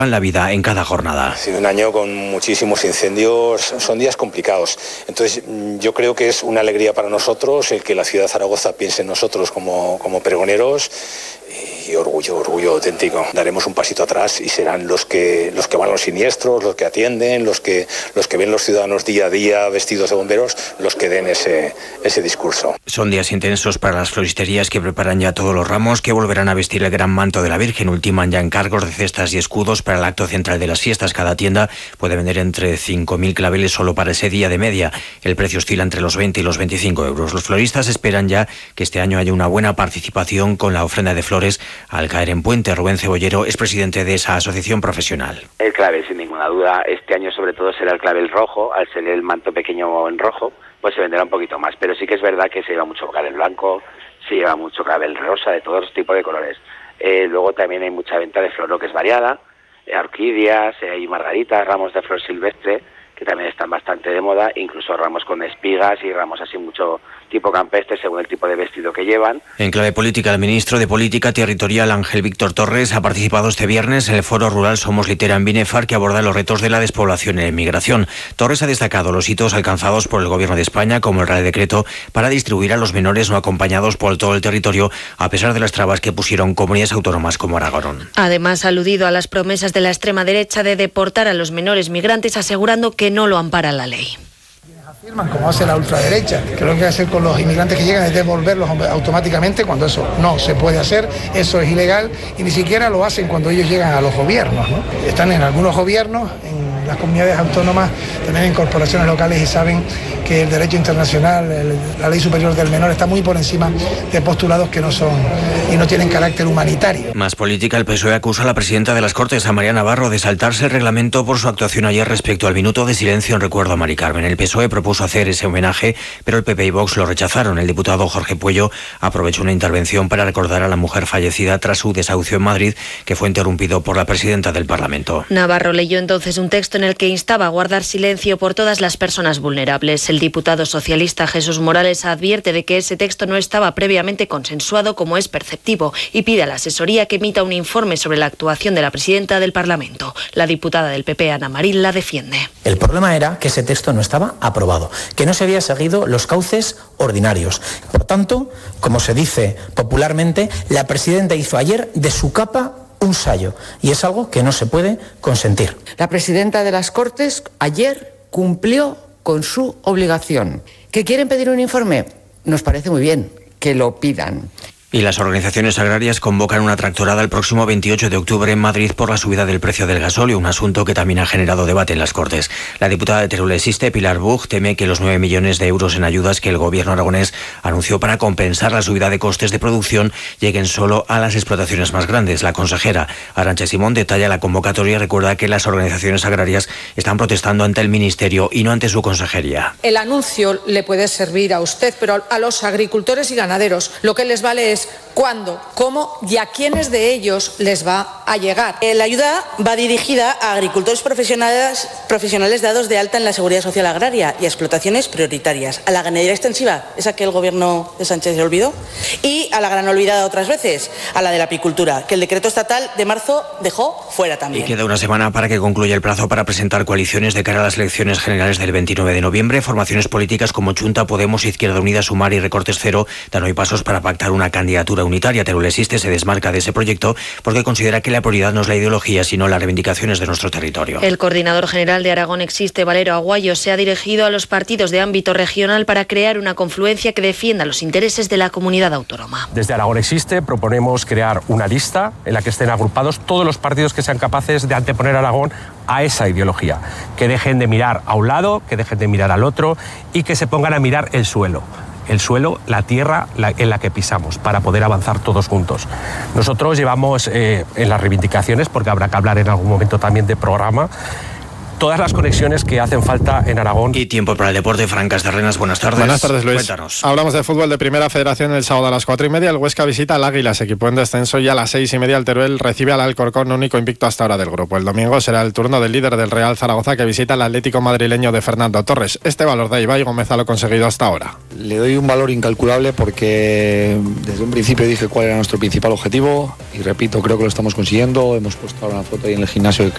la vida en cada jornada. Ha sido un año con muchísimos incendios, son días complicados. Entonces yo creo que es una alegría para nosotros el que la ciudad de Zaragoza piense en nosotros como pregoneros, y orgullo auténtico. Daremos un pasito atrás y serán los que van a los siniestros, los que atienden, los que ven los ciudadanos día a día vestidos de bomberos, los que den ese discurso. Son días intensos para las floristerías que preparan ya todos los ramos que volverán a vestir el gran manto de la Virgen. Ultiman ya encargos de cestas y escudos para el acto central de las fiestas. Cada tienda puede vender entre 5.000 claveles solo para ese día de media. El precio oscila entre los 20 y los 25 euros. Los floristas esperan ya que este año haya una buena participación con la ofrenda de flores al caer en puente. Rubén Cebollero es presidente de esa asociación profesional. El clavel, sin ninguna duda, este año sobre todo será el clavel rojo. Al ser el manto pequeño en rojo, pues se venderá un poquito más, pero sí que es verdad que se lleva mucho clavel blanco, se lleva mucho clavel rosa, de todos los tipos de colores. Luego también hay mucha venta de flor que es variada, orquídeas, hay margaritas, ramos de flor silvestre, que también están bastante de moda, incluso ramos con espigas y ramos así mucho tipo campestre según el tipo de vestido que llevan. En clave política, el ministro de Política Territorial, Ángel Víctor Torres, ha participado este viernes en el foro rural Somos Litera en Binefar, que aborda los retos de la despoblación y la inmigración. Torres ha destacado los hitos alcanzados por el Gobierno de España, como el Real Decreto para distribuir a los menores no acompañados por todo el territorio, a pesar de las trabas que pusieron comunidades autónomas como Aragón. Además, ha aludido a las promesas de la extrema derecha de deportar a los menores migrantes, asegurando que no lo ampara la ley. Afirman, como hace la ultraderecha, que lo que hay que hacer con los inmigrantes que llegan es devolverlos automáticamente, cuando eso no se puede hacer, eso es ilegal, y ni siquiera lo hacen cuando ellos llegan a los gobiernos, ¿no? Están en algunos gobiernos, en las comunidades autónomas, también en corporaciones locales, y saben que el derecho internacional, la ley superior del menor, está muy por encima de postulados que no son y no tienen carácter humanitario. Más política, el PSOE acusa a la presidenta de las Cortes, a María Navarro, de saltarse el reglamento por su actuación ayer respecto al minuto de silencio en recuerdo a Mari Carmen. El PSOE propuso hacer ese homenaje, pero el PP y Vox lo rechazaron. El diputado Jorge Puello aprovechó una intervención para recordar a la mujer fallecida tras su desahucio en Madrid, que fue interrumpido por la presidenta del Parlamento. Navarro leyó entonces un texto en el que instaba a guardar silencio por todas las personas vulnerables. El diputado socialista Jesús Morales advierte de que ese texto no estaba previamente consensuado, como es perceptivo, y pide a la asesoría que emita un informe sobre la actuación de la presidenta del Parlamento. La diputada del PP, Ana Marín, la defiende. El problema era que ese texto no estaba aprobado, que no se había seguido los cauces ordinarios. Por tanto, como se dice popularmente, la presidenta hizo ayer de su capa un sayo, y es algo que no se puede consentir. La presidenta de las Cortes ayer cumplió con su obligación. ¿Que quieren pedir un informe? Nos parece muy bien que lo pidan. Y las organizaciones agrarias convocan una tractorada el próximo 28 de octubre en Madrid por la subida del precio del gasóleo, un asunto que también ha generado debate en las Cortes. La diputada de Teruel Existe, Pilar Buch, teme que los 9 millones de euros en ayudas que el gobierno aragonés anunció para compensar la subida de costes de producción lleguen solo a las explotaciones más grandes. La consejera Arantxa Simón detalla la convocatoria y recuerda que las organizaciones agrarias están protestando ante el Ministerio y no ante su consejería. El anuncio le puede servir a usted, pero a los agricultores y ganaderos lo que les vale es cuándo, cómo y a quiénes de ellos les va a llegar. La ayuda va dirigida a agricultores profesionales dados de alta en la Seguridad Social Agraria y a explotaciones prioritarias. A la ganadería extensiva, esa que el gobierno de Sánchez se olvidó, y a la gran olvidada otras veces, a la de la apicultura, que el decreto estatal de marzo dejó fuera también. Y queda una semana para que concluya el plazo para presentar coaliciones de cara a las elecciones generales del 29 de noviembre. Formaciones políticas como Junta, Podemos, Izquierda Unida, Sumar y Recortes Cero dan hoy pasos para pactar una candidatura unitaria. Teruel Existe se desmarca de ese proyecto porque considera que la prioridad no es la ideología, sino las reivindicaciones de nuestro territorio. El coordinador general de Aragón Existe, Valero Aguayo, se ha dirigido a los partidos de ámbito regional para crear una confluencia que defienda los intereses de la comunidad autónoma. Desde Aragón Existe proponemos crear una lista en la que estén agrupados todos los partidos que sean capaces de anteponer a Aragón a esa ideología, que dejen de mirar a un lado, que dejen de mirar al otro y que se pongan a mirar el suelo, la tierra en la que pisamos, para poder avanzar todos juntos. Nosotros llevamos en las reivindicaciones, porque habrá que hablar en algún momento también de programa, todas las conexiones que hacen falta en Aragón. Y tiempo para el deporte. Fran Castarrenas, buenas tardes. Buenas tardes, Luis. Cuéntanos. Hablamos de fútbol de Primera Federación el sábado a las 4:30. El Huesca visita al Águilas, equipo en descenso, y a las 6:30 el Teruel recibe al Alcorcón, único invicto hasta ahora del grupo. El domingo será el turno del líder del Real Zaragoza, que visita al Atlético madrileño de Fernando Torres. Este valor da Ibai Gómez a lo conseguido hasta ahora. Le doy un valor incalculable porque desde un principio dije cuál era nuestro principal objetivo y repito, creo que lo estamos consiguiendo. Hemos puesto ahora una foto ahí en el gimnasio que